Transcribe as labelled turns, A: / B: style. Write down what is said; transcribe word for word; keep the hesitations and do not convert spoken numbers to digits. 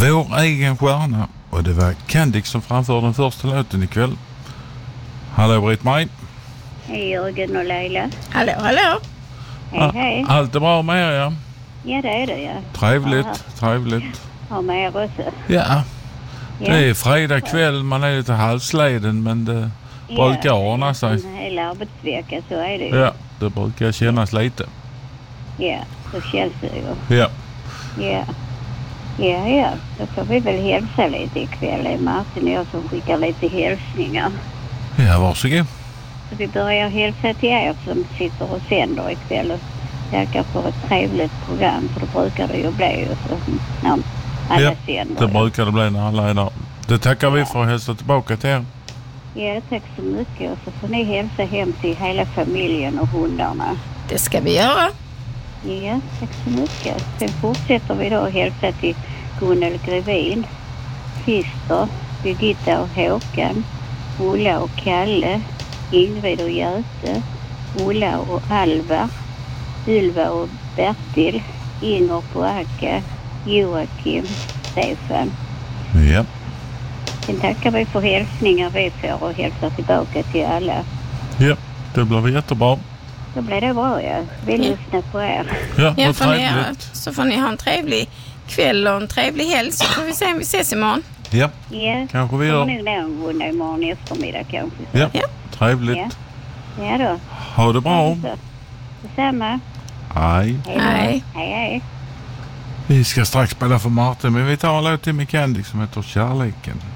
A: Vår egen stjärna. Och det var Candic som framförde den första låten ikväll. Hallå Britt-Maj.
B: Hej Jörgen och Leila.
C: Hallå, hallå.
B: Hej, hej.
A: Allt är bra med er, ja?
B: Ja, det är det, ja.
A: Trevligt,
B: Aha.
A: trevligt.
B: Ja, med er också.
A: Ja,
B: Ja.
A: det är fredag kväll, man är lite halvsleden, men det
B: Ja,
A: brukar ordna sig.
B: En hel arbetsvecka, så är det ju.
A: Ja, det brukar kännas lite.
B: Ja, så känns det ju.
A: Ja,
B: Ja. Ja, ja. Då får vi väl hälsa lite ikväll. Det är Martin och jag som skickar lite hälsningar.
A: ja varsågod.
B: Så vi börjar hälsa till er som sitter och sänder ikväll och tackar för ett trevligt program. För det brukar det ju bli ju så när alla
A: Ja,
B: sänder.
A: det brukar det bli när alla är där. Det tackar vi för att hälsa tillbaka till er.
B: Ja, tack så mycket. Och så får ni hälsa hem till hela familjen och hundarna.
C: Det ska vi göra.
B: Ja, tack så mycket. Sen fortsätter vi då att hälsa till Gunnel Grevin, Christer, Birgitta och Håkan, Ulla och Kalle, Ingrid och Göte, Ulla och Alva, Ylva och Bertil, Inger och Akka, Joakim, Stefan.
A: Ja,
B: Sen tackar vi för hälsningar vi får och hälsar tillbaka till alla.
A: ja, det blir jättebra.
B: Då blir det bra, ja. Vi lyssnar på er.
A: Ja,
C: Ja,
A: vad
C: får ni göra.
A: trevligt.
C: Så får ni ha en trevlig kväll och en trevlig helg. Så får vi se om vi ses imorgon.
A: Ja,
B: Ja,
A: kanske vi
B: kommer
A: gör.
B: nog någon runda imorgon eftermiddag kanske.
A: Ja,
C: Ja.
A: trevligt.
B: Ja. Ja då.
A: Ha det bra.
B: Så. Detsamma.
A: Hej.
B: Hej då.
C: Hej.
B: Hej, hej.
A: Vi ska strax spela för Martin, men vi tar en låt till med Candic som heter Kärleken.